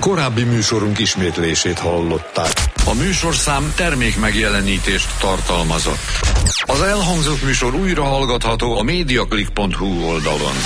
Korábbi műsorunk ismétlését hallották. A műsorszám termék megjelenítést tartalmazott. Az elhangzott műsor újra hallgatható a mediaclick.hu oldalon.